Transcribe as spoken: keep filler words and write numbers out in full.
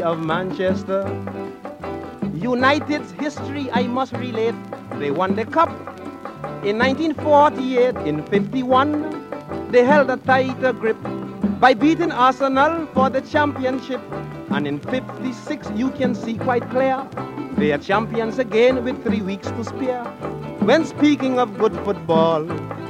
of Manchester. United's history I must relate. They won the cup in nineteen forty-eight. In fifty-one, they held a tighter grip by beating Arsenal for the championship. And in fifty-six, you can see quite clear, they are champions again with three weeks to spare. When speaking of good football,